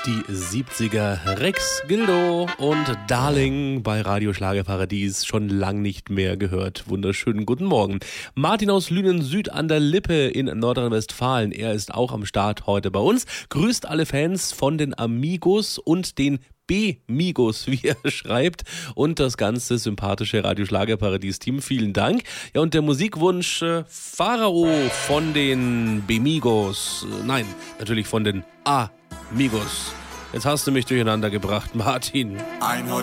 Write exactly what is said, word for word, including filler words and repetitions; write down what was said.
Die siebziger, Rex Gildo und Darling bei Radio Schlagerparadies, schon lang nicht mehr gehört. Wunderschönen guten Morgen. Martin aus Lünen Süd an der Lippe in Nordrhein-Westfalen, er ist auch am Start heute bei uns. Grüßt alle Fans von den Amigos und den B-Migos, wie er schreibt, und das ganze sympathische Radio Schlagerparadies-Team. Vielen Dank. Ja, und der Musikwunsch äh, Pharao von den B-Migos. Äh, nein, natürlich von den A-Migos. Jetzt hast du mich durcheinander gebracht, Martin. Ein